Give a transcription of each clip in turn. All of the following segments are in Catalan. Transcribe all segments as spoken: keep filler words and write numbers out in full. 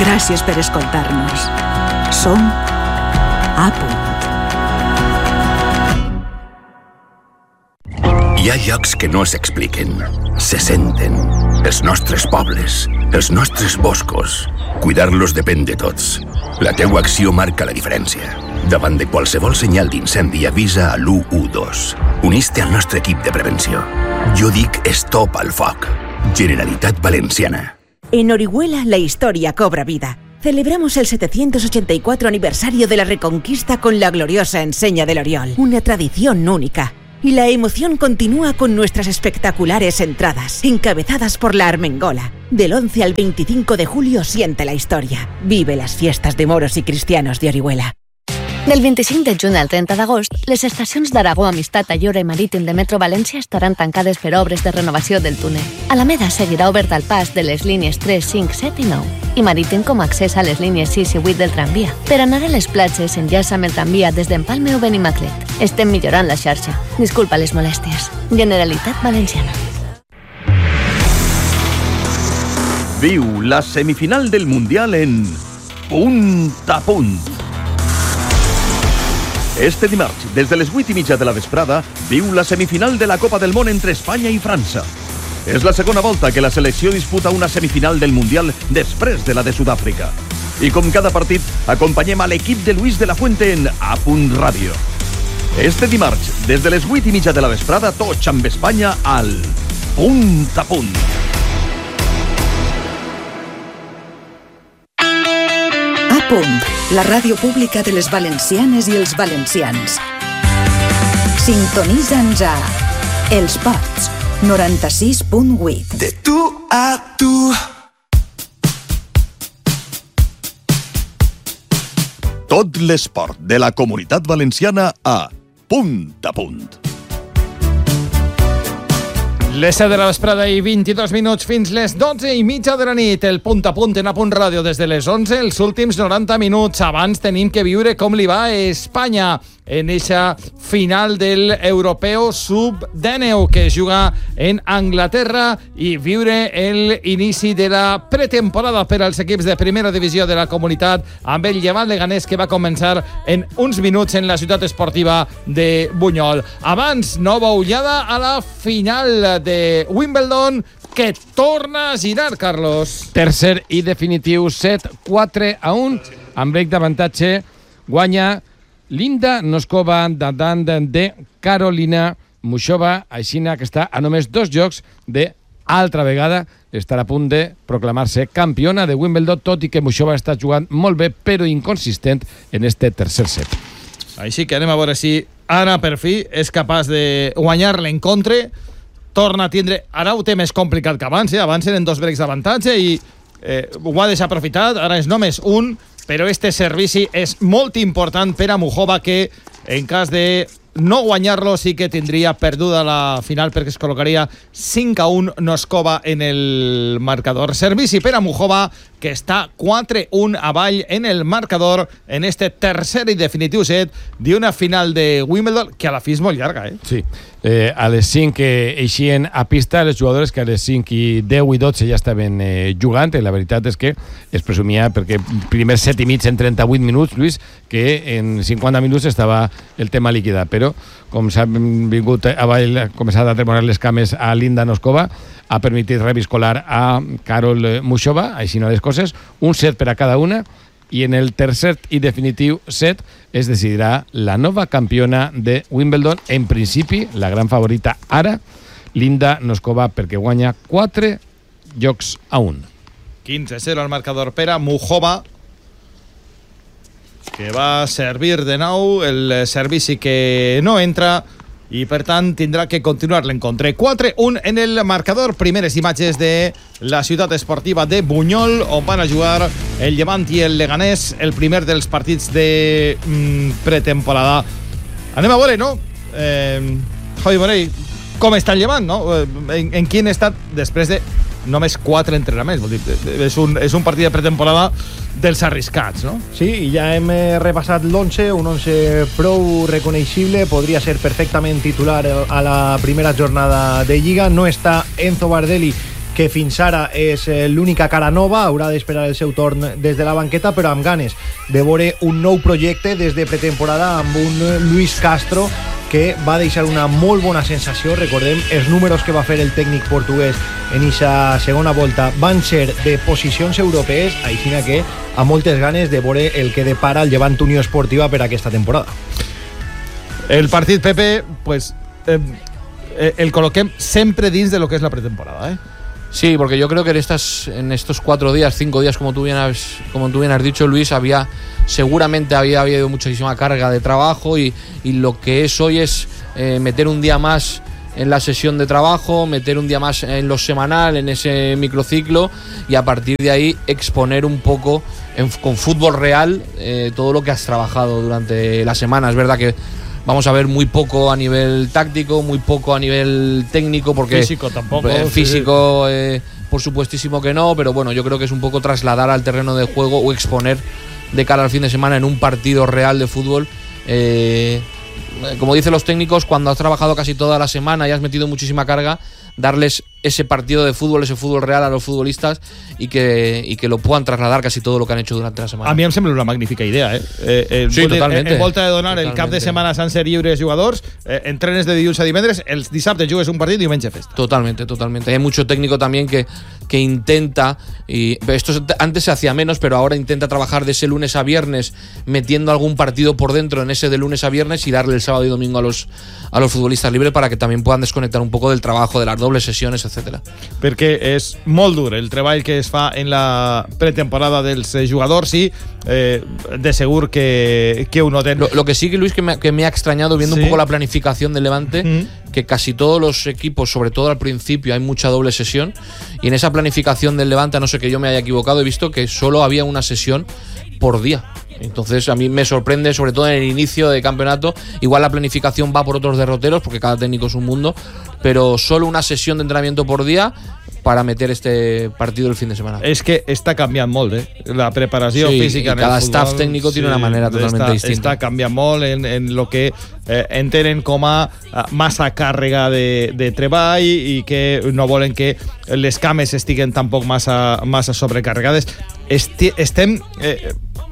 Gràcies per escoltar-nos. Som A Punt. Hi ha llocs que no s'expliquen, se senten. Els nostres pobles, els nostres boscos. Cuidar-los depèn de tots. La teua acció marca la diferència. Davant de qualsevol senyal d'incendi avisa a l'u u dos. Unís-te al nostre equip de prevenció. Jo dic stop al foc. Generalitat Valenciana. En Orihuela la historia cobra vida. Celebramos el setecientos ochenta y cuatro aniversario de la Reconquista con la gloriosa enseña del Oriol. Una tradición única. Y la emoción continúa con nuestras espectaculares entradas, encabezadas por la Armengola. Del once al veinticinco de julio siente la historia. Vive las fiestas de moros y cristianos de Orihuela. Del vint-i-cinc de juny al trenta d'agost, les estacions d'Aragó, Amistat, Ayora i Marítim de Metro València estaran tancades per obres de renovació del túnel. Alameda seguirà obert al pas de les línies tres, cinc, set i nou i Marítim com a accés a les línies sis i vuit del tramvia. Per anar a les platges s'enllaça amb el tramvia des d'Empalme o Benimaclet. Estem millorant la xarxa. Disculpa les molèsties. Generalitat Valenciana. Viu la semifinal del Mundial en Punt a Punt. Este dimarts, des de les vuit i mitja de la vesprada, viu la semifinal de la Copa del Món entre Espanya i França. És la segona volta que la selecció disputa una semifinal del Mundial després de la de Sud-àfrica. I com cada partit, acompanyem a l'equip de Luis de la Fuente en A Punt Ràdio. Este dimarts, des de les vuit i mitja de la vesprada, tots amb Espanya al Punt a Punt. A Punt, la ràdio pública de les valencianes i els valencians. Sintonitza'ns a Els Pots, noranta-sis punt vuit. De tu a tu. Tot l'esport de la Comunitat Valenciana a Punt a Punt. Les set de la vesprada i vint-i-dos minuts fins les dotze i mitja de la nit. El Punt a Punt en A Punt Ràdio des de les onze, els últims noranta minuts. Abans tenim que viure com li va a Espanya en eixa final del Europeu sub dinou que es juga en Anglaterra i viure l'inici de la pretemporada per als equips de primera divisió de la comunitat amb el Llevant Leganés que va començar en uns minuts en la ciutat esportiva de Bunyol. Abans, nova ullada a la final de Wimbledon que torna a girar, Carlos. Tercer i definitiu, set quatre a un, amb break d'avantatge, guanya Linda Noskova davant de Carolina Muchova, aixina que està a només dos jocs de altra vegada estar a punt de proclamar-se campiona de Wimbledon, tot i que Muchova està jugant molt bé però inconsistent en este tercer set. Així que anem a veure si ara per fi és capaç de guanyar l'encontre. Torna a tindre... Ara ho té més complicat que abans, eh? Abans eren dos breaks d'avantatge i eh, ho ha desaprofitat, ara és només un, però este servici és molt important per a Muchova, que en cas de no guanyar-lo sí que tindria perduda la final perquè es col·locaria cinc a un Noskova en el marcador. Servici per a Muchova, que està quatre a un avall en el marcador en este tercer i definitiu set d'una final de Wimbledon que a la fi és molt llarga, eh? Sí. Eh, a les cinc que eixien a pista les jugadores que a les cinc i deu i dotze ja estaven eh, jugant, i la veritat és que es presumia, perquè primer set i mig en trenta-vuit minuts, Lluís, que en cinquanta minuts estava el tema liquidat, però com s'ha vingut avall, ha començat a tremolar les cames a Linda Noskova, ha permitit reviscolar a Karol Muchova, així no les coses, un set per a cada una, i en el tercer i definitiu set es decidirà la nova campiona de Wimbledon, en principi la gran favorita ara, Linda Noskova, perquè guanya quatre jocs a un. quinze a zero al marcador per a Muchova, que va servir de nou el servici que no entra i per tant tindrà que continuar l'encontre. quatre a un en el marcador. Primeres imatges de la ciutat esportiva de Bunyol, on van a jugar el Llevant i el Leganés, el primer dels partits de mm, pretemporada. Anem a veure, no? Eh, Javi Morell, com està el Llevant, no? En, en quin estat després de només quatre entrenaments. Vol dir, és un, és un partit de pretemporada dels arriscats, no? Sí, i ja hem repassat l'onze, un onze prou reconeixible, podria ser perfectament titular a la primera jornada de Lliga. No està Enzo Bardelli, que fins ara és l'única cara nova, haurà d'esperar el seu torn des de la banqueta, però amb ganes de veure un nou projecte des de pretemporada amb un Luis Castro que va deixar una molt bona sensació. Recordem, els números que va fer el tècnic portuguès en aquesta segona volta van ser de posicions europees, així que amb moltes ganes de veure el que depara el Llevant Unió Esportiva per aquesta temporada. El partit, Pepe, pues eh, el coloquem sempre dins de lo que es la pretemporada, ¿eh? Sí, porque yo creo que en, estas, en estos cuatro días, cinco días, como tú bien has, como tú bien has dicho, Luis, había seguramente había habido muchísima carga de trabajo y, y lo que es hoy es eh, meter un día más en la sesión de trabajo, meter un día más en lo semanal, en ese microciclo, y a partir de ahí exponer un poco en, con fútbol real eh, todo lo que has trabajado durante la semana. Es verdad que vamos a ver muy poco a nivel táctico, muy poco a nivel técnico, porque físico tampoco. Eh, físico, eh, por supuestísimo que no, pero bueno, yo creo que es un poco trasladar al terreno de juego o exponer de cara al fin de semana en un partido real de fútbol. Eh, como dicen los técnicos, cuando has trabajado casi toda la semana y has metido muchísima carga, darles ese partido de fútbol, ese fútbol real a los futbolistas y que, y que lo puedan trasladar casi todo lo que han hecho durante la semana. A mi em sembla una magnífica idea, eh? eh, eh sí, totalment. En volta de donar totalmente. El cap de setmana s'han ser lliures jugadors, eh, entrenes de dilluns a divendres, el dissabte jugues un partit i diumenge festa. Totalmente, totalmente. Hay mucho técnico también que, que intenta, y esto antes se hacía menos, pero ahora intenta trabajar de ese lunes a viernes, metiendo algún partido por dentro en ese de lunes a viernes y darle el sábado y domingo a los, a los futbolistas libres para que también puedan desconectar un poco del trabajo, de las dobles sesiones, etcétera. Perquè és molt dur el treball que es fa en la pretemporada dels jugadors i eh, de segur que, que ho noten. Lo, lo que sí, que Luis, que me, que me ha extrañado viendo sí. un poco la planificación del Levante, mm. que casi todos los equipos, sobre todo al principio, hay mucha doble sesión, y en esa planificación del Levante, a no ser que yo me haya equivocado, he visto que solo había una sesión por día. Entonces a mí me sorprende, sobre todo en el inicio de campeonato. Igual la planificación va por otros derroteros, porque cada técnico es un mundo, pero solo una sesión de entrenamiento por día para meter este partido el fin de semana. És que està canviant molt, eh? La preparació sí, física en el cada futbol. staff técnico tiene sí, una manera totalmente està, distinta. Està canviant molt en, en lo que eh, entenen com a massa càrrega de, de treball i que no volen que les cames estiguen tampoc massa, massa sobrecarregades. Esti, estem... Eh,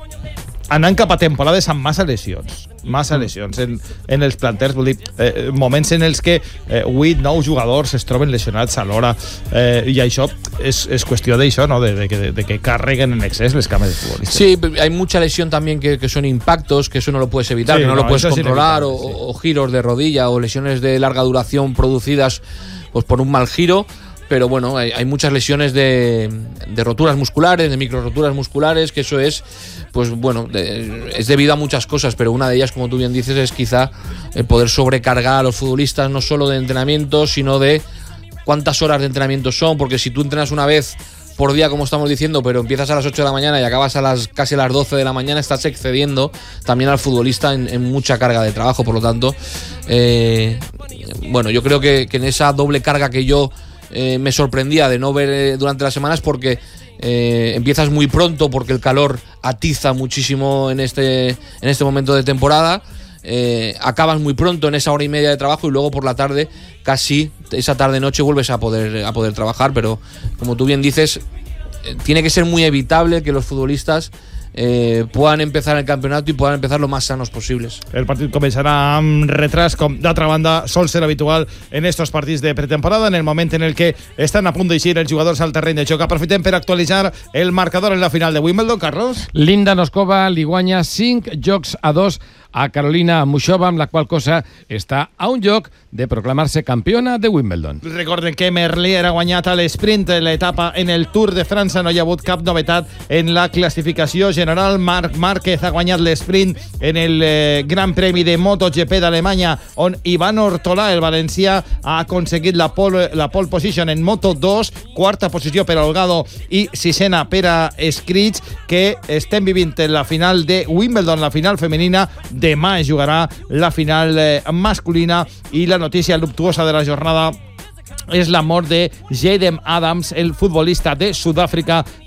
anant cap a temporades amb massa lesions massa lesions en, en els planters, vol dir, eh, moments en els que eh, vuit, nou jugadors es troben lesionats alhora, eh, i això és, és qüestió d'això, no? de, de, de, de que carreguen en excés les cames de futbolistas. Sí, hay mucha lesión también que, que son impactos, que eso no lo puedes evitar, sí, que no, no lo puedes controlar, o, sí. o giros de rodilla, o lesiones de larga duración producidas pues por un mal giro. Pero bueno, hay, hay muchas lesiones de, de roturas musculares, de micro roturas musculares, que eso es, pues bueno, de, es debido a muchas cosas, pero una de ellas, como tú bien dices, es quizá el poder sobrecargar a los futbolistas, no solo de entrenamiento, sino de cuántas horas de entrenamiento son, porque si tú entrenas una vez por día, como estamos diciendo, pero empiezas a las ocho de la mañana y acabas a las casi a las doce de la mañana, estás excediendo también al futbolista en, en mucha carga de trabajo. Por lo tanto, eh, bueno, yo creo que, que en esa doble carga que yo Eh, me sorprendía de no ver eh, durante las semanas, porque eh, empiezas muy pronto, porque el calor atiza muchísimo en este, en este momento de temporada, eh, acabas muy pronto en esa hora y media de trabajo y luego por la tarde, casi esa tarde-noche, vuelves a poder, a poder trabajar. Pero como tú bien dices, eh, tiene que ser muy evitable que los futbolistas Eh, puedan empezar el campeonato y puedan empezar lo más sanos posibles. El partit començarà amb retras, com d'altra banda sol ser habitual en estos partits de pretemporada, en el moment en el que estan a punt d'eixir els jugadors al terreny de joc. Aprofitem per actualitzar el marcador en la final de Wimbledon, Carlos. Linda Noskova li guanya cinc jocs a dos a Carolina Muchova, amb la qual cosa està a un joc de proclamar-se campiona de Wimbledon. Recorden que Merlier ha guanyat a l'esprint l'etapa en el Tour de França, no hi ha hagut cap novetat en la classificació general. Marc Márquez ha guanyat l'esprint en el eh, Gran Premi de MotoGP d'Alemanya, on Ivan Ortolà, el valencià, ha aconseguit la pole, la pole position en Moto dos, quarta posició per Holgado i sisena per a Scrits, que estem vivint en la final de Wimbledon, la final femenina. Demà es jugarà la final eh, masculina, i la notícia luctuosa de la jornada és la mort de Jaden Adams, el futbolista de Sud-àfrica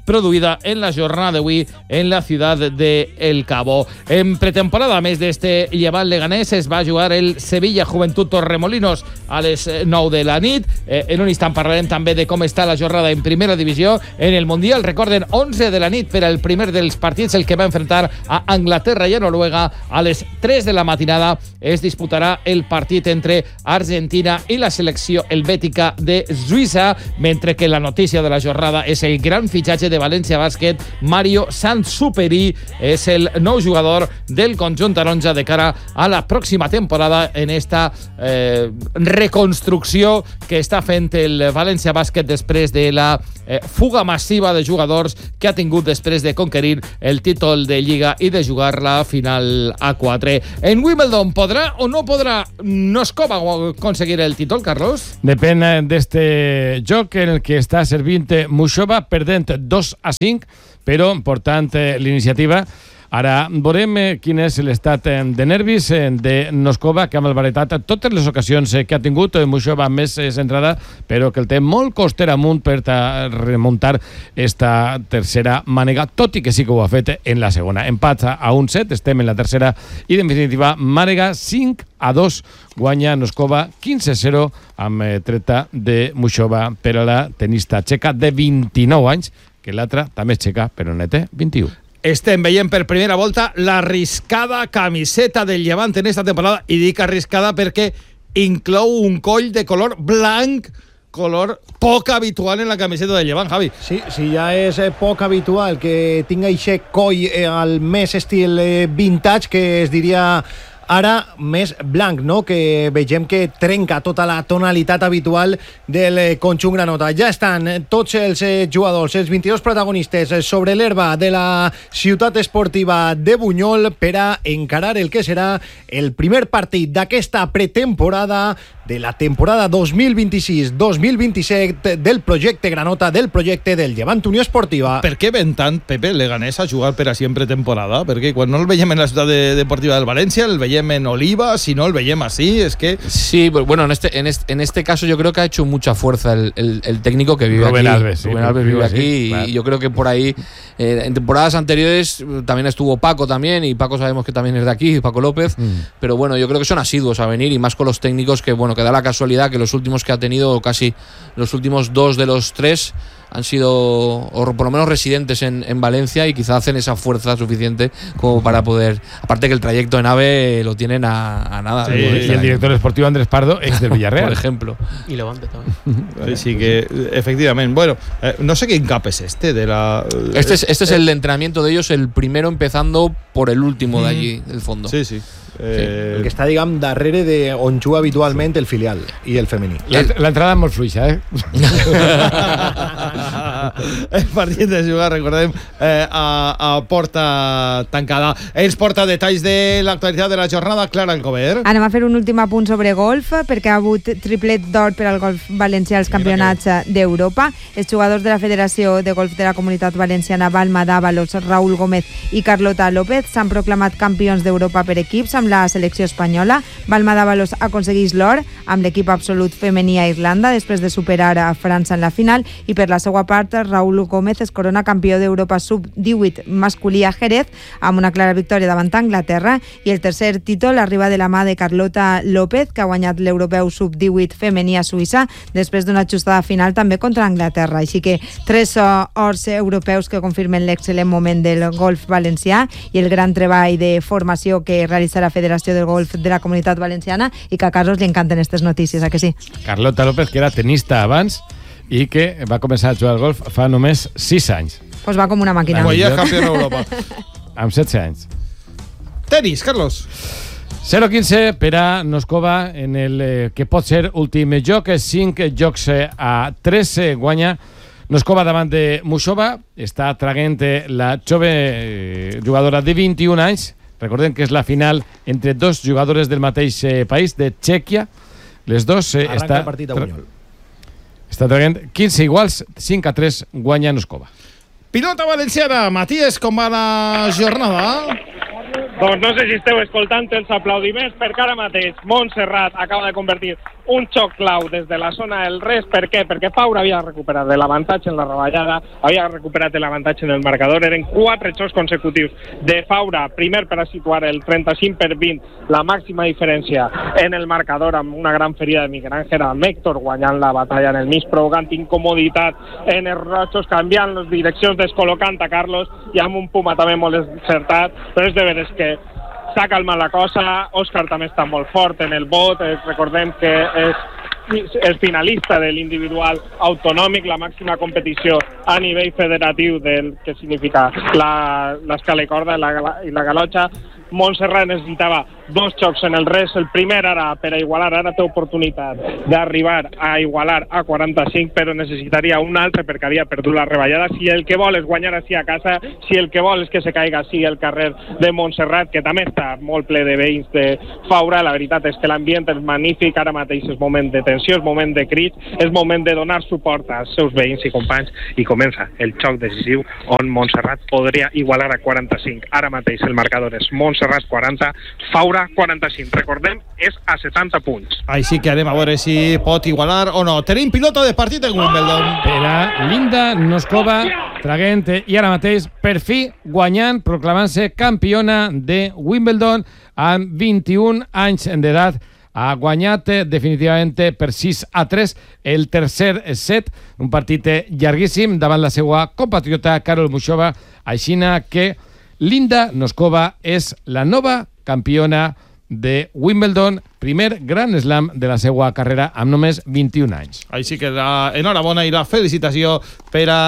produïda en la jornada d'avui en la ciutat de El Cabo. En pretemporada, a més d'este Llevant Leganés, es va jugar el Sevilla Joventut Torremolinos a les nou de la nit. Eh, en un instant parlarem també de com està la jornada en primera divisió. En el Mundial, recorden, onze de la nit per al primer dels partits, el que va enfrontar a Anglaterra i a Noruega. A les tres de la matinada es disputarà el partit entre Argentina i la selecció helvètica de Suïssa, mentre que la notícia de la jornada és el gran fitxatge de València Bàsquet. Mario Sansuperi és el nou jugador del conjunt taronja de cara a la pròxima temporada en esta eh, reconstrucció que està fent el València Bàsquet després de la eh, fuga massiva de jugadors que ha tingut després de conquerir el títol de Lliga i de jugar la final a quatre. En Wimbledon podrà o no podrà Noskova aconseguir el títol, Carlos? Depèn d'este joc en el que està servint Mushova, perdent dos a cinc, però portant l'iniciativa. Ara veurem quin és l'estat de nervis de Noskova, que ha malbaratat totes les ocasions que ha tingut. Mushova més centrada, però que el té molt coster amunt per remuntar esta tercera mànega, tot i que sí que ho ha fet en la segona. Empat a un set, estem en la tercera, i en definitiva mànega cinc a dos, guanya Noskova quinze a zero amb treta de Mushova per a la tenista txeca de vint-i-nou anys, que l'altra també és txeca, però ne té vint-i-u. Estem veient per primera volta l'arriscada camiseta del Llevant en esta temporada, i dic arriscada perquè inclou un coll de color blanc, color poc habitual en la camiseta del Llevant, Javi. Sí, sí, ja és eh, poc habitual que tinga aquest coll eh, al més estil eh, vintage, que es diria ara més blanc, no? Que vegem que trenca tota la tonalitat habitual del conjunt granota. Ja estan tots els jugadors, els vint-i-dos protagonistes sobre l'herba de la ciutat esportiva de Bunyol per a encarar el que serà el primer partit d'aquesta pretemporada de la temporada dos mil vint-i-sis dos mil vint-i-set del projecte Granota, del projecte del Llevant Unió Esportiva. Per què ven tant Pepe Leganés a jugar per a sempre temporada? Perquè quan no el veiem en la ciutat de deportiva del València, el veiem en Oliva, si no el veiem así, es que... Sí, bueno, en este, en este, en este caso yo creo que ha hecho mucha fuerza el, el, el técnico que vive Rubén aquí. Alves, sí, Rubén Alves vive sí, aquí, claro. Y yo creo que por ahí, eh, en temporadas anteriores también estuvo Paco también, y Paco sabemos que también es de aquí, Paco López, mm. pero bueno, yo creo que son asiduos a venir, y más con los técnicos que, bueno, que da la casualidad que los últimos que ha tenido, casi los últimos dos de los tres, han sido, o por lo menos residentes en, en Valencia, y quizá hacen esa fuerza suficiente como para poder, aparte que el trayecto en AVE lo tienen a, a nada. Sí, y el director esportivo Andrés Pardo, ex del Villarreal. Por ejemplo. Y Levante también. Sí, sí, que efectivamente. Bueno, eh, no sé qué encap es este de la... Este es, este es el entrenamiento de ellos, el primero empezando por el último de allí, del fondo. Sí, sí. Eh, el que està, diguem, darrere de on juga habitualment el filial i el femení. L'entrada és molt fluixa, eh? El partit de jugar, recordem, eh, a, a porta tancada. Ens porta detalls de l'actualitat de la jornada, Clara Alcover. Anem a fer un últim apunt sobre golf, perquè ha hagut triplet d'or per al golf valencià als campionats d'Europa. Els jugadors de la Federació de Golf de la Comunitat Valenciana, Balma Dávalos, Raúl Gómez i Carlota López, s'han proclamat campions d'Europa per equips amb la selecció espanyola. Balma Dávalos aconsegueix l'or amb l'equip absolut femení a Irlanda després de superar a França en la final, i per la seva part Raúl Gómez es corona campió d'Europa sub divuit masculí a Jerez amb una clara victòria davant Anglaterra, i el tercer títol arriba de la mà de Carlota López, que ha guanyat l'europeu sub divuit femení a Suïssa després d'una ajustada final també contra Anglaterra. Així que tres ors europeus que confirmen l'excel·lent moment del golf valencià i el gran treball de formació que realitza la Federació del Golf de la Comunitat Valenciana, i que a Carlos li encanten aquestes notícies, a que sí? Carlota López, que era tenista abans i que va començar a jugar al golf fa només sis anys. Pues va com una màquina. Pues ja és campió d'Europa. Amb setze anys. Tenis, Carlos. zero quinze per a Noskova en el eh, que pot ser últim joc. cinc jocs eh, a tres eh, guanya Noskova davant de Mushova. Està traguent eh, la jove eh, jugadora de vint-i-un anys. Recordem que és la final entre dos jugadores del mateix eh, país, de Txèquia. Les dos eh, Arranca està, el partit a Bunyol. Està traient quinze iguals, cinc a tres guanya Noskova. Pilota valenciana, Matías, com va la jornada? Doncs no sé si esteu escoltant els aplaudiments, perquè ara mateix Montserrat acaba de convertir un xoc clau des de la zona del res. Per què? Perquè Faura havia recuperat l'avantatge en la reballada, havia recuperat l'avantatge en el marcador, eren quatre xocs consecutius de Faura, primer per a situar el trenta-cinc per vint, la màxima diferència en el marcador, amb una gran ferida de Miguel Ángel, amb Héctor guanyant la batalla en el mig, provocant incomoditat en els rojos, canviant les direccions, descol·locant a Carlos, i amb un Puma també molt encertat, però és de veres que s'ha calmat la cosa. Òscar també està molt fort en el vot, recordem que és el finalista de l'individual autonòmic, la màxima competició a nivell federatiu del que significa l'escala i corda i la, i la galotxa. Montserrat necessitava dos xocs en el res, el primer ara per a igualar, ara té oportunitat d'arribar a igualar a quaranta-cinc, però necessitaria un altre perquè havia perdut la reballada. Si el que vol és guanyar així a casa, si el que vol és que se caiga així el carrer de Montserrat, que també està molt ple de veïns de Faura, la veritat és que l'ambient és magnífic, ara mateix és moment de tensió, és moment de crits, és moment de donar suport als seus veïns i companys, i comença el xoc decisiu on Montserrat podria igualar a quaranta-cinc. Ara mateix el marcador és Montserrat quaranta, Faura quaranta-cinc. Recordem, és a setanta punts. Així que anem a veure si pot igualar o no. Tenim pilota de partit en Wimbledon. Per a Linda Noskova, traguent i ara mateix, per fi, guanyant, proclamant-se campiona de Wimbledon amb vint-i-un anys d'edat. Ha guanyat definitivament per sis a tres el tercer set, un partit llarguíssim davant la seva compatriota Karol Muchova, així que Linda Noskova és la nova campiona de Wimbledon, primer Grand Slam de la seva carrera amb només vint-i-un anys. Així que la enhorabona i la felicitació per a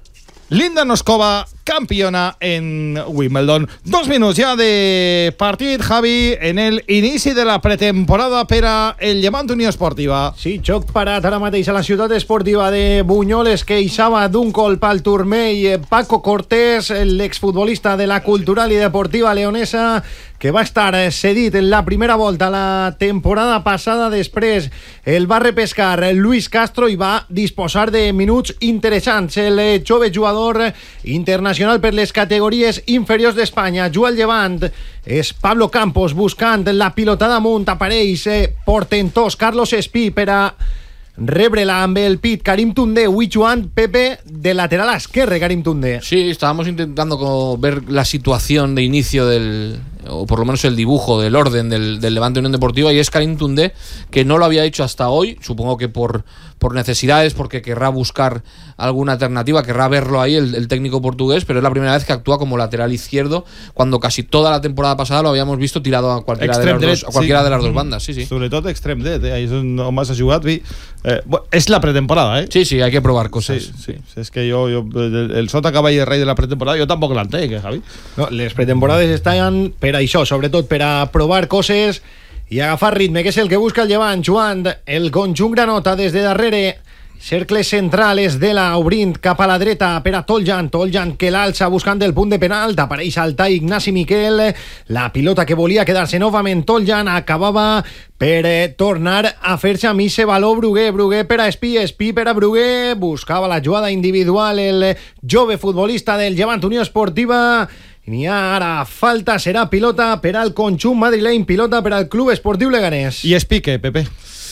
Linda Noskova, campiona en Wimbledon. Dos minuts ja de partit, Javi, en el inici de la pretemporada per a el Llevant Unió Esportiva. Sí, xoc parat ara mateix a la ciutat esportiva de Bunyoles, que queixava d'un colp al turmell Paco Cortés, l'exfutbolista de la Cultural i Deportiva Leonesa, que va estar cedit en la primera volta la temporada passada. Després el va repescar Luis Castro i va disposar de minuts interessants. El jove jugador internacional per les categories inferiors d'Espanya juga al Llevant. És Pablo Campos buscant la pilotada amunt. Apareix portentós Carlos Espí per a rebre-la amb el pit Karim Toundé. Avui jugant Pepe de lateral esquerre, Karim Toundé. Sí, estábamos intentando como ver la situación de inicio del, o por lo menos el dibujo del orden del, del Levante Unión Deportiva, y es Karim Toundé, que no lo había hecho hasta hoy, supongo que por, por necesidades, porque querrá buscar alguna alternativa, querrá verlo ahí el, el técnico portugués, pero es la primera vez que actúa como lateral izquierdo, cuando casi toda la temporada pasada lo habíamos visto tirado a cualquiera, de las, dret, dos, a cualquiera sí. de las dos bandas. Sí, sí. Sobretot extrem dret, eh? Ahí és on més ha jugat. Eh, és la pretemporada, eh? Sí, sí, hay que probar cosas. Sí, sí. És que jo, jo el, el sota cavall rei de la pretemporada, jo tampoc l'entenc, eh, Javi? No, les pretemporades estan per això, sobretot per a provar coses i agafar ritme, que és el que busca el Llevant, jugant el conjunt granota des de darrere. Cercles centrales de la obrint cap a la dreta per a Toljan. Toljan que l'alça buscant el punt de penal. Apareix al tall Ignasi Miquel. La pilota que volia quedar-se novament Toljan acabava per eh, tornar a fer-se a mi se való Bruguer. Bruguer per a Espí, Espí per a Bruguer. Buscava la jugada individual el jove futbolista del Llevant Unió Esportiva. N'hi ha ara falta, serà pilota per al conjunt madrileny, pilota per al Club Esportiu Leganés. I Espí, què, Pepe?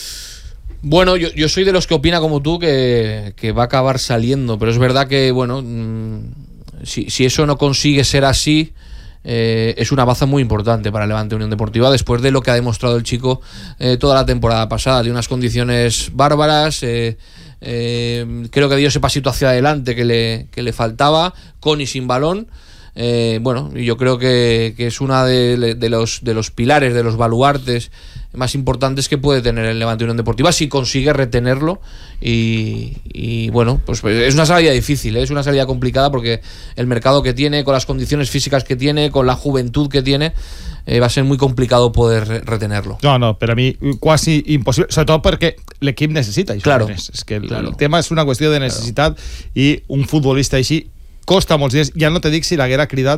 Bueno, yo, yo soy de los que opina como tú que, que va a acabar saliendo, pero es verdad que, bueno, mmm, si, si eso no consigue ser así, eh, es una baza muy importante para Levante Unión Deportiva, después de lo que ha demostrado el chico eh, toda la temporada pasada, de unas condiciones bárbaras. eh, eh, creo que dio ese pasito hacia adelante que le, que le faltaba, con y sin balón. Eh, bueno, yo creo que, que es una de, de, los, de los pilares, de los baluartes más importantes que puede tener el Levante Unión Deportiva, si consigue retenerlo. Y, y bueno, pues es una salida difícil, ¿eh? Es una salida complicada, porque el mercado que tiene, con las condiciones físicas que tiene, con la juventud que tiene, eh, va a ser muy complicado poder retenerlo. No, no, per a mi quasi impossible, sobretot perquè l'equip necessita això. Claro, és que el, claro. el tema és una qüestió de necessitat, claro. I un futbolista així costa molts dies. Ja no te dic si l'haguera cridat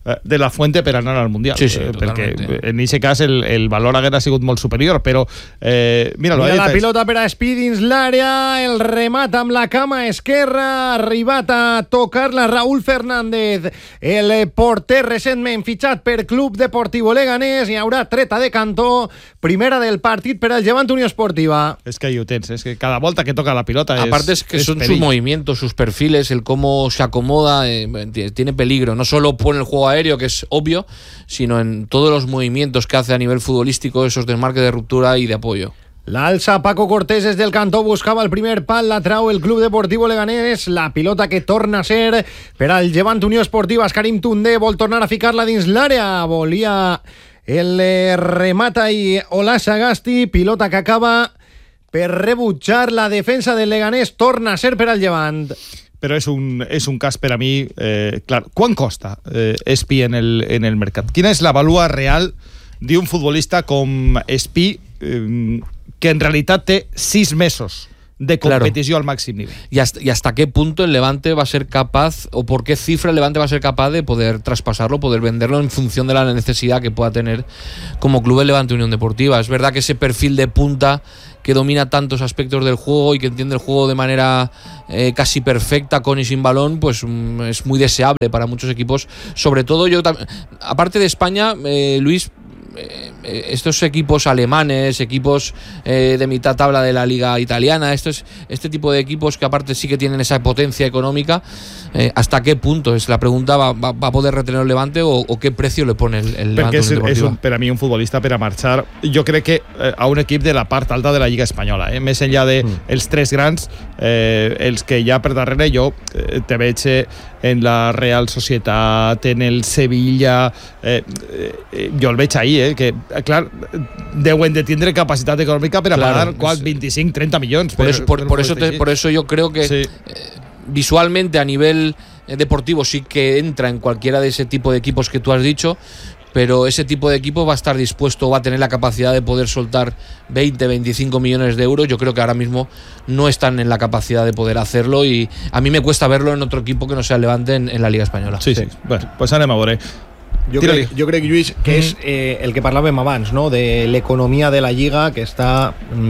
de la Fuente per anar al Mundial. Sí, sí, eh, perquè totalment. en aquest cas el, el valor haguera sigut molt superior, però eh, mira, Mira la fet, pilota per a Espí dins l'àrea, el remat amb la cama esquerra, ha arribat a tocar-la Raúl Fernández, el porter recentment fitxat per Club Deportivo Leganés, hi haurà treta de cantó, primera del partit per al Llevant Unió Esportiva. És que ahí ho tens, és que cada volta que toca la pilota es, aparte es que es son perill. sus movimientos, sus perfiles, el cómo se acomoda, eh, tiene peligro, no solo por el juego aéreo, que es obvio, sino en todos los movimientos que hace a nivel futbolístico, esos desmarques de ruptura y de apoyo. L'alça Paco Cortés des del cantó, buscava el primer pal, la trau el Club Deportivo Leganés, la pilota que torna a ser per al Llevant Unió Esportiva. Karim Toundé vol tornar a ficar-la dins l'àrea, volia el eh, remata i Ola Sagasti, pilota que acaba per rebutjar la defensa del Leganés, torna a ser per al Llevant. Però és un, és un cas per a mi, eh, clar, quan costa eh, Espí en el, en el mercat? Quina és la valua real d'un futbolista com Espí, eh, que en realitat té sis mesos de competició claro. al màxim nivell? ¿Y hasta, ¿Y hasta qué punto el Levante va a ser capaz, o por qué cifra el Levante va a ser capaz de poder traspasarlo, poder venderlo en función de la necesidad que pueda tener como club el Levante Unión Deportiva? Es verdad que ese perfil de punta que domina tantos aspectos del juego y que entiende el juego de manera eh, casi perfecta con y sin balón, pues mm, es muy deseable para muchos equipos. Sobre todo yo, aparte de España, eh, Luis, eh, estos equipos alemanes, equipos eh, de mitad tabla de la liga italiana, estos, este tipo de equipos que aparte sí que tienen esa potencia económica, eh, ¿hasta qué punto es la pregunta? ¿Va, va, va a poder retener el Levante o, o qué precio le pone el, el Levante? Perquè és, és un, per a mi un futbolista per a marxar, jo crec que eh, a un equip de la part alta de la Lliga Espanyola, eh? Més enllà de mm. els tres grans, eh, els que hi ha per darrere, jo eh, te veig eh, en la Real Societat, en el Sevilla, eh, eh, jo el veig ahí, eh, que clar, deuen de tindre capacitat econòmica per a claro, pagar qual, veinticinc treinta milions. Por, per, eso, por, per por, eso te, por eso yo creo que sí. eh, visualmente a nivel eh, deportivo sí que entra en cualquiera de ese tipo de equipos que tú has dicho, pero ese tipo de equipo va a estar dispuesto, va a tener la capacidad de poder soltar veinte, veinticinco millones de euros. Yo creo que ahora mismo no están en la capacidad de poder hacerlo y a mí me cuesta verlo en otro equipo que no sea el Levante en, en la Liga Espanyola. Sí, sí. Bueno, pues anem a veure. Jo crec, jo crec, Lluís, que és eh, el que parlàvem abans, no? De l'economia de la Lliga, que està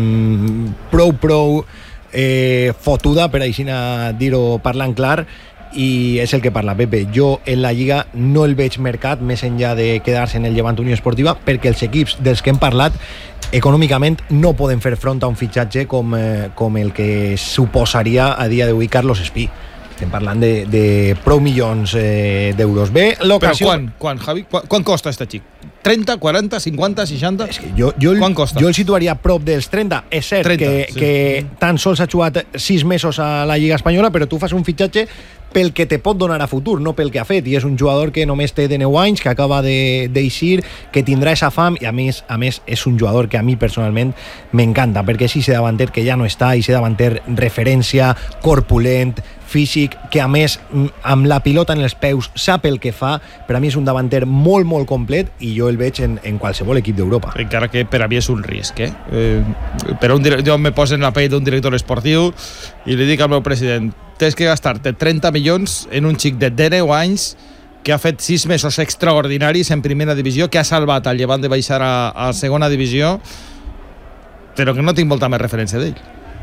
mm, prou, prou eh, fotuda, per així dir-ho parlant clar, i és el que parla Pepe. Jo en la Lliga no el veig mercat més enllà de quedar-se en el Llevant Unió Esportiva, perquè els equips dels que hem parlat econòmicament no poden fer front a un fitxatge com, eh, com el que suposaria a dia d'avui Carlos Espí. Estem parlant de, de prou milions eh, d'euros. Bé, l'ocasió... Però quan, quan, Javi? Quan, quan costa este xic? trenta, quaranta, cinquanta, seixanta? És que jo, jo, quan costa? Jo el situaria prop dels trenta. És cert trenta, que, sí. que tan sols ha jugat sis mesos a la Lliga Espanyola, però tu fas un fitxatge pel que te pot donar a futur, no pel que ha fet, i és un jugador que només té dinou anys, que acaba d'eixir, que tindrà esa fam, i a més, a més és un jugador que a mi personalment m'encanta, perquè és ese davanter que ja no està, ese davanter referència, corpulent, físic, que a més amb la pilota en els peus sap el que fa. Per a mi és un davanter molt, molt complet i jo el veig en, en qualsevol equip d'Europa. Encara que per a mi és un risc, eh? eh però un, jo me poso en la pell d'un director esportiu i li dic al meu president, tens que gastar-te trenta milions en un xic de dinou anys que ha fet sis mesos extraordinaris en primera divisió, que ha salvat al Llevant de baixar a, a segona divisió, però que no tinc molta més referència d'ell.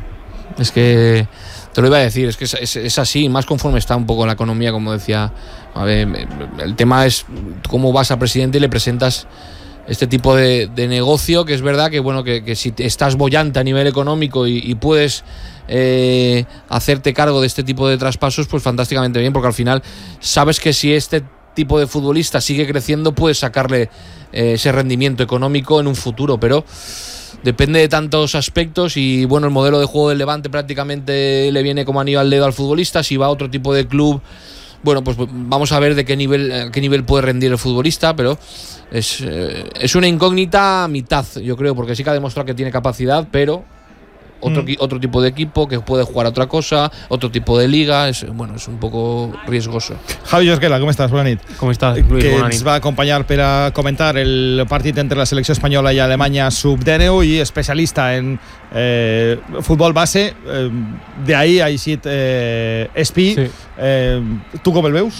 Es que te lo iba a decir, es que es, es, es así, más conforme está un poco la economía, como decía. A ver, el tema es cómo vas a presidente y le presentas este tipo de, de negocio, que es verdad que bueno que, que si estás bollante a nivel económico y, y puedes eh, hacerte cargo de este tipo de traspasos, pues fantásticamente bien, porque al final sabes que si este tipo de futbolista sigue creciendo puedes sacarle eh, ese rendimiento económico en un futuro, pero depende de tantos aspectos y bueno, el modelo de juego del Levante prácticamente le viene como anillo al dedo al futbolista. Si va a otro tipo de club, bueno, pues vamos a ver de qué nivel, a qué nivel puede rendir el futbolista, pero es, eh, es una incógnita a mitad, yo creo, porque sí que ha demostrado que tiene capacidad, pero otro, mm. otro tipo de equipo que puede jugar a otra cosa, otro tipo de liga, es, bueno, es un poco riesgoso. Javi Josquela, com estàs? Bona nit. Com estàs, Luis? Que ens va acompanyar per a comentar el partit entre la selecció espanyola i Alemanya sub dinou i especialista en eh, futbol base. Eh, de ahí ha eixit eh, Espí. Sí. Eh, tu com el veus?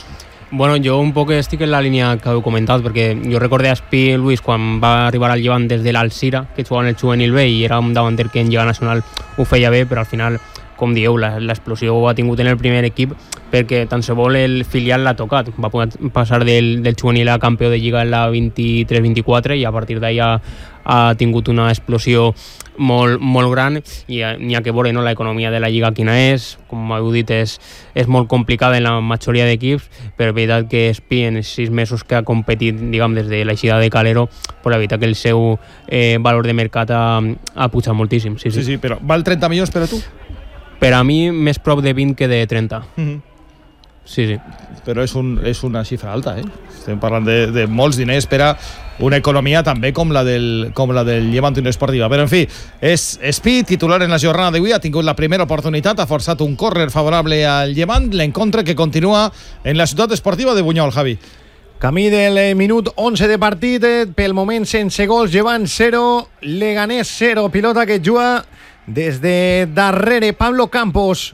Bueno, jo un poc estic en la línia que heu comentat, perquè jo recordé a Espi, Luis, quan va arribar al Llevant des de l'Alcira, que jugava en el juvenil B, i era un davanter que en Lliga Nacional ho feia bé, però al final, com dieu, l'explosió ho ha tingut en el primer equip, perquè tant se vol el filial l'ha tocat. Va poder passar del, del juvenil a campió de Lliga en la vint-i-tres vint-i-quatre, i a partir d'allà ha tingut una explosió molt, molt gran, i n'hi ha que veure, no, l'economia de la Lliga quina és, com heu dit, és, és molt complicada en la majoria d'equips, però és veritat que Espi en els sis mesos que ha competit, diguem, des de l'eixida de Calero, però és veritat que el seu eh, valor de mercat ha, ha pujat moltíssim. Sí, sí. sí, sí, però val trenta milions per a tu? Per a mi, més prop de vint que de trenta. Mm-hmm. Sí, sí. Però és, un, és una xifra alta, eh? Estem parlant de, de molts diners per a una economia també com la del, com la del Llevant Unió Esportiva. Però, en fi, és Espi, titular en la jornada d'avui, ha tingut la primera oportunitat, ha forçat un córner favorable al Llevant, l'encontre que continua en la ciutat esportiva de Bunyol, Javi. Camí del minut onze de partit, pel moment sense gols, Llevant zero, Leganés zero, pilota que juga des de darrere Pablo Campos,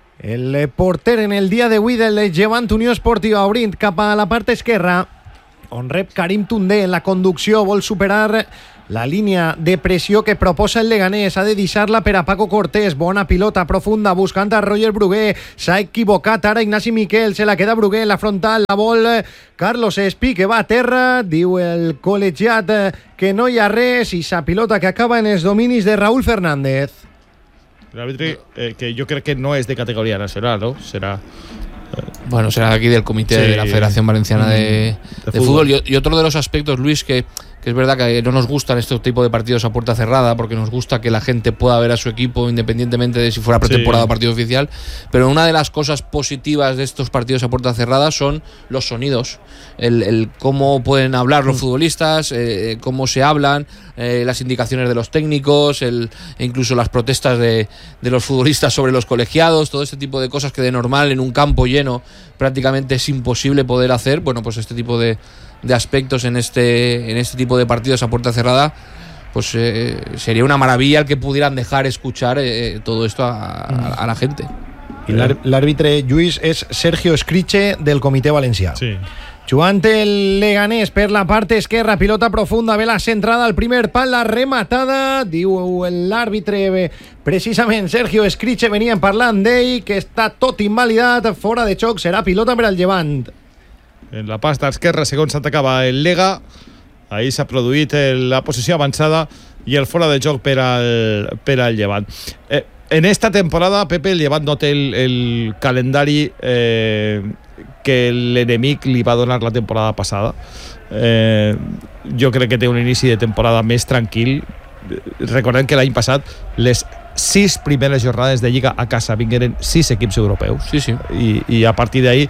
el porter en el dia d'avui del Llevant Unió Esportiva, obrint cap a la part esquerra, on rep Karim Toundé en la conducció, vol superar la línia de pressió que proposa el Leganés, ha de deixar-la per a Paco Cortés, bona pilota profunda buscant a Roger Brugué, s'ha equivocat ara Ignasi Miquel, se la queda Brugué en la frontal, la vol Carlos Espi, que va a terra, diu el col·legiat que no hi ha res, i sa pilota que acaba en els dominis de Raúl Fernández. L'àrbitre, eh, que jo crec que no és de categoria nacional, ¿no? Serà... Bueno, será aquí del comité sí. de la Federación Valenciana de, de, de Fútbol. fútbol. Y, y otro de los aspectos, Luis, que, que es verdad que no nos gustan este tipo de partidos a puerta cerrada, porque nos gusta que la gente pueda ver a su equipo independientemente de si fuera pretemporada sí. o partido oficial, pero una de las cosas positivas de estos partidos a puerta cerrada son los sonidos, el, el cómo pueden hablar los futbolistas, eh, cómo se hablan, eh, las indicaciones de los técnicos, el, e incluso las protestas de, de los futbolistas sobre los colegiados, todo este tipo de cosas que de normal en un campo lleno prácticamente es imposible poder hacer. Bueno, pues este tipo de, de aspectos en este, en este tipo de partidos a puerta cerrada, pues eh, sería una maravilla el que pudieran dejar escuchar eh, todo esto a, a, a la gente. I l'àrbitre, Lluís, és Sergio Escriche del Comitè Valencià. Sí. Jugant el Leganés per la part esquerra, pilota profunda, ve la centrada al primer pal, la rematada, diu l'àrbitre, precisament Sergio Escriche, venien parlant d'ell, que està tot invalidat, fora de xoc, serà pilota per al Llevant. En la pasta esquerra, segons s'atacava el Lega, ahí s'ha produït la posició avançada i el fora de joc per al, per al Llevant. Eh, en esta temporada, Pepe, el Llevant no té el, el calendari eh, que l'enemic li va donar la temporada passada. Eh, jo crec que té un inici de temporada més tranquil. Recordem que l'any passat les sis primeres jornades de Lliga a casa vingueren sis equips europeus. Sí, sí. I, i a partir d'ahí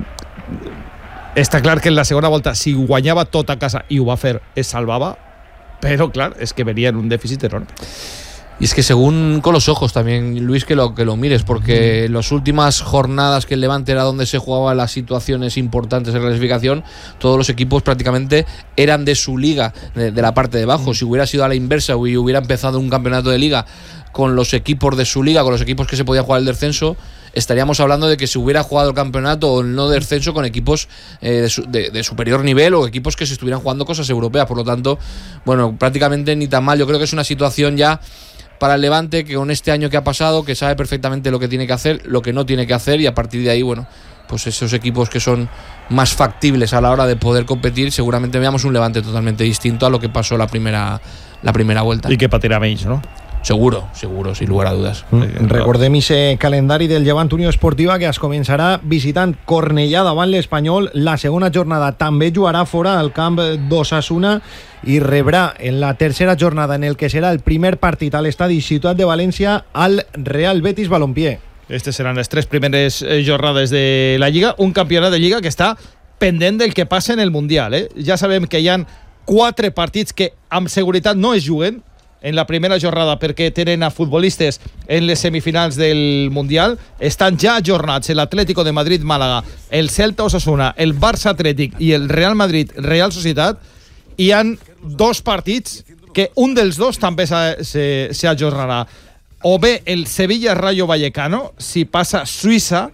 està clar que en la segona volta, si guanyava tot a casa i ho va fer, es salvava, però clar, és que venia en un dèficit enorme. Y es que según con los ojos también, Luis, que lo, que lo mires, porque en las últimas jornadas que el Levante era donde se jugaban las situaciones importantes en la clasificación, todos los equipos prácticamente eran de su liga, de, de la parte de abajo. Si hubiera sido a la inversa y hubiera empezado un campeonato de liga con los equipos de su liga, con los equipos que se podía jugar el descenso, estaríamos hablando de que se hubiera jugado el campeonato o el no descenso con equipos eh, de, su, de, de superior nivel o equipos que se estuvieran jugando cosas europeas. Por lo tanto, bueno, prácticamente ni tan mal. Yo creo que es una situación ya para el Levante, que con este año que ha pasado, que sabe perfectamente lo que tiene que hacer, lo que no tiene que hacer, y a partir de ahí, bueno, pues esos equipos que son más factibles a la hora de poder competir, seguramente veamos un Levante totalmente distinto a lo que pasó la primera, la primera vuelta. I que patirà menys, no? Seguro, seguro, sin lugar a dudas. Mm. Recordem ese calendari del Llevant Unió Esportiva, que es començarà visitant Cornellà davant l'Espanyol. La segona jornada també jugarà fora al camp d'Osasuna i rebrà en la tercera jornada, en el que serà el primer partit a l'estadi Ciutat de València, al Real Betis Balompié. Estes seran les tres primeres jornades de la Lliga, un campionat de Lliga que està pendent del que passa en el Mundial. Eh? Ja sabem que hi ha quatre partits que amb seguretat no es juguen en la primera jornada perquè tenen a futbolistes en les semifinals del Mundial. Estan ja ajornats l'Atlético de Madrid-Màlaga, el Celta Osasuna, el Barça Atlètic i el Real Madrid-Real Societat. Hi han dos partits que un dels dos també s'ajornarà. O bé el Sevilla-Rayo Vallecano, si passa Suïssa,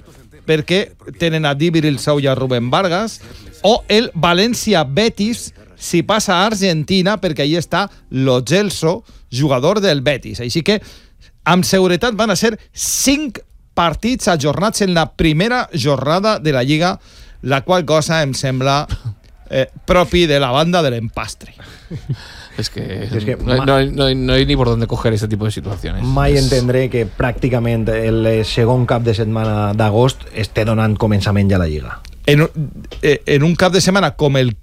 perquè tenen a Djibril Sow i a Rubén Vargas, o el València-Betis si passa a Argentina, perquè ahí està Lo Celso, jugador del Betis. Així que, amb seguretat, van a ser cinc partits ajornats en la primera jornada de la Lliga, la qual cosa em sembla eh, propi de la banda de l'empastre. Es que, es que no, no, no, no hay ni por dónde coger este tipo de situaciones. Mai es... entendré que pràcticament el segon cap de setmana d'agost esté donant començament ja la Lliga. En, en un cap de setmana com el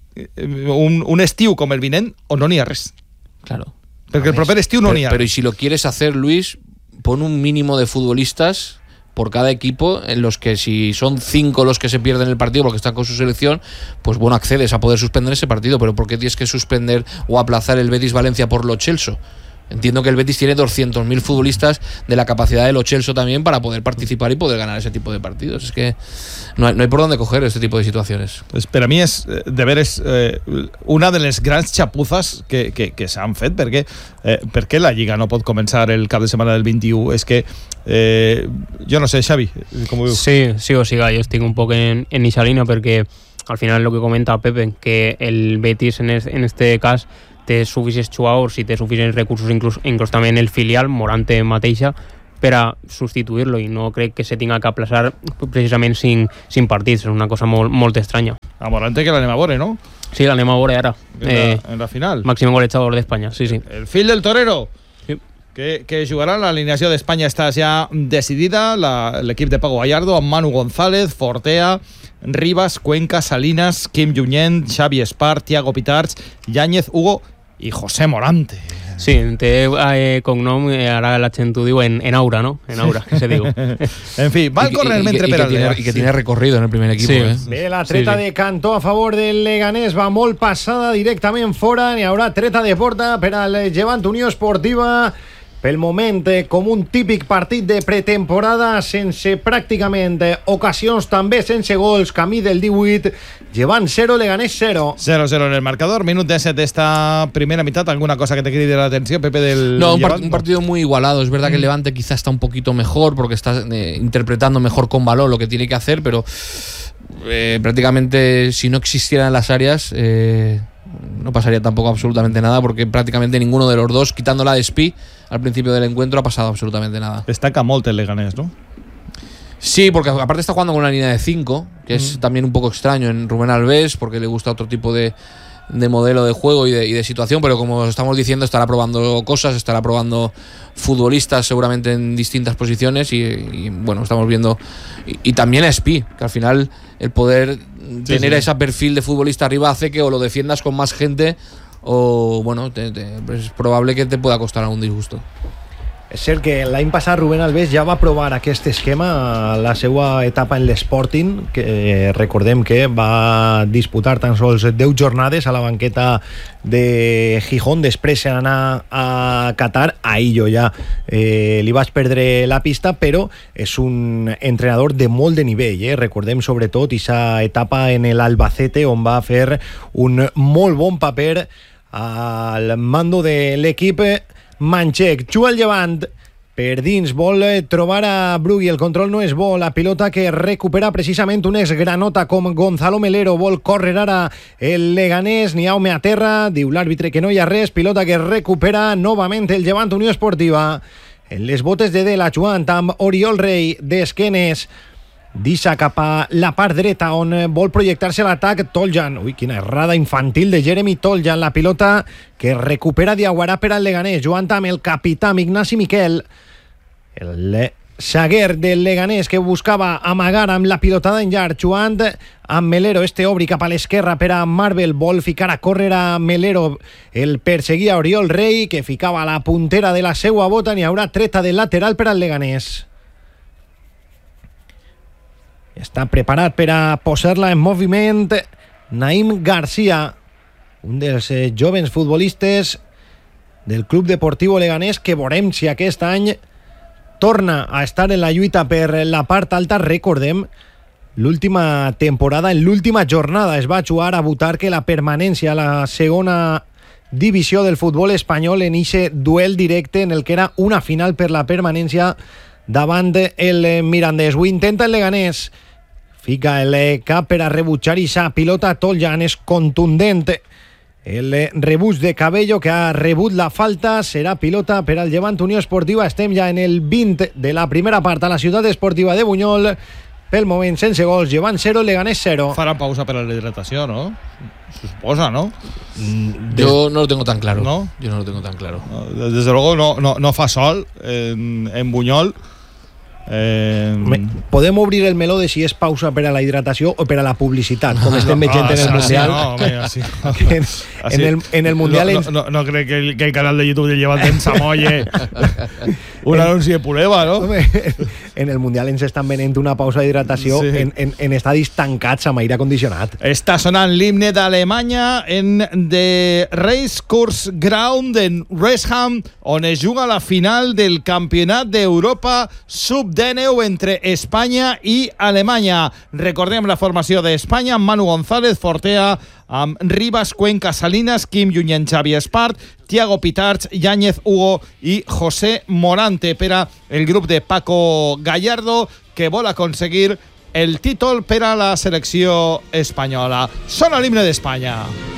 un, un estiu com el vinent, o no n'hi ha res. Claro. Perquè el proper estiu no n'hi ha res. Pero y si lo quieres hacer, Luis, pon un mínimo de futbolistas por cada equipo, en los que si son cinco los que se pierden el partido porque están con su selección, pues bueno, accedes a poder suspender ese partido. Pero ¿por qué tienes que suspender o aplazar el Betis-Valencia por Lo Celso? Entiendo que el Betis tiene doscientos mil futbolistas de la capacidad de Lo Celso también para poder participar y poder ganar ese tipo de partidos. Es que no hay, no hay por dónde coger este tipo de situaciones. Pues per a mi és, de veres, eh, una de les grans xapuzes que, que, que s'han fet, perquè, eh, perquè la Lliga no pot començar el cap de setmana del vint-i-u. És que, eh, jo no sé, Xavi, com ho dius? Sí, sí o siga, jo estic un poc en, en eixa línia, perquè al final lo que comenta Pepe, que el Betis en, es, en este cas té suficients jugadors i té suficients recursos, inclús, inclús també en el filial, Morante mateixa, per a substituir-lo, i no crec que se tinga que aplaçar precisament cinc, cinc partits. És una cosa molt, molt estranya. A Morante que l'anem a veure, no? Sí, l'anem a veure ara. En la, eh, en la final. Màxim golejador d'Espanya, sí, sí. El fill del torero. Sí. Que, que jugarà. L'alineació d'Espanya està ja decidida. L'equip de Paco Gallardo amb Manu González, Fortea, Rivas, Cuenca, Salinas, Kim Junyent, Xavi Espart, Thiago Pitarch, Yáñez, Hugo i José Morante. Sí, té eh, cognom, eh, ara la gent ho diu en, en aura, ¿no? En aura, que se diu. En fi, va al correr mentre per al Tiene, y que sí. tiene recorrido en el primer equipo. Sí. Eh? Bé, la treta sí, sí. de Cantó a favor del Leganés va molt passada directament fora. N'hi haurà treta de porta per al Llevant Unió Esportiva. Pel moment, com un típic partit de pretemporada, sense pràcticament ocasions, també sense gols, camí del divuit, Llevant cero, Leganés cero. cero cero en el marcador, minut disset d'esta primera mitad. ¿Alguna cosa que te quede de la atención, Pepe, del No, un, part un partido muy igualado. Es verdad mm. que el Levante quizá está un poquito mejor porque está eh, interpretando mejor con balón lo que tiene que hacer, pero eh, prácticamente si no existieran las áreas... Eh, no pasaría tampoco absolutamente nada, porque prácticamente ninguno de los dos, quitando la de Spi al principio del encuentro, ha pasado absolutamente nada. Destaca molt el Leganés, ¿no? Sí, porque aparte está jugando con una línea de cinco, que mm. es también un poco extraño en Rubén Alves, porque le gusta otro tipo de, de modelo de juego y de, y de situación, pero como estamos diciendo, estará probando cosas, estará probando futbolistas seguramente en distintas posiciones y, y bueno, estamos viendo y, y también a Spi, que al final el poder sí, tener sí. ese perfil de futbolista arriba hace que o lo defiendas con más gente o bueno, te, te, es probable que te pueda costar algún disgusto. És cert que l'any passat Rubén Alves ja va provar aquest esquema a la seva etapa en l'Sporting, que recordem que va disputar tan sols deu jornades a la banqueta de Gijón, després d'anar a Qatar. Ahir jo ja eh, li vaig perdre la pista, però és un entrenador de molt de nivell, eh? Recordem sobretot aquesta etapa en l'Albacete, on va fer un molt bon paper al mando de l'equip manxec. Juga el Llevant per dins, vol trobar a Brugui, el control no és bo, la pilota que recupera precisament un exgranota com Gonzalo Melero, vol córrer ara el Leganés, n'hi ha home a terra, diu l'àrbitre que no hi ha res, pilota que recupera novament el Llevant Unió Esportiva en les botes de Dela, jugant amb Oriol Rei d'esquenes, deixa cap a la part dreta on vol projectar-se l'atac Toljan. Ui, quina errada infantil de Jeremy Toljan. La pilota que recupera Diaguarà per al Leganés, jugant amb el capità Ignasi Miquel. El Saguer del Leganés que buscava amagar amb la pilotada en llarg, jugant amb Melero. Este obri cap a l'esquerra per a Marvel, vol ficar a córrer a Melero. El perseguia Oriol Rei, que ficava a la puntera de la seua bota. N'hi haurà treta del lateral per al Leganés. Està preparat per a posar-la en moviment Naim Garcia, un dels eh, jovens futbolistes del Club Deportivo Leganés, que veurem si aquest any torna a estar en la lluita per la part alta. Recordem, l'última temporada, en l'última jornada, es va jugar a Butarque la permanència a la segona divisió del futbol espanyol en ixe duel directe en el que era una final per la permanència davant el Mirandés. Ho intenta el Leganés, fica el cap per a rebutjar i sa pilota. Toljan és contundent. El rebuig de Cabello, que ha rebut la falta, serà pilota per al Llevant Unió Esportiva. Estem ja en el vint de la primera part a la ciutat esportiva de Buñol. Pel moment, sense gols, Llevant zero, Leganés zero. Faran pausa per a la hidratació, ¿no? Se suposa, ¿no? Mm, Yo no lo tengo tan claro. ¿No? Yo no lo tengo tan claro. No, desde luego no, no, no fa sol en, en Buñol. Eh... Podem obrir el meló de si és pausa per a la hidratació o per a la publicitat, com estem no, veient no, en el así, Mundial. No, venga, sí. en, en, el, en el Mundial... No, no, no, no crec que el, que el canal de YouTube de Llevant en Samoye un anunci de prueba, no? Home, en el Mundial ens estan venent una pausa d'hidratació sí. en, en, en estadis tancats amb aire condicionat. Està sonant l'himne d'Alemanya en The Racecourse Ground en Wrexham, on es juga la final del Campionat d'Europa sub dinou entre Espanya i Alemanya. Recordem la formació d'Espanya amb Manu González, Fortea, amb Ribas, Cuenca, Salinas, Kim Junyent, Xavi Espart, Thiago Pitarch, Yáñez, Hugo i José Morante. Per a el grup de Paco Gallardo, que vol aconseguir el títol per a la selecció espanyola. Sona l'himne d'Espanya.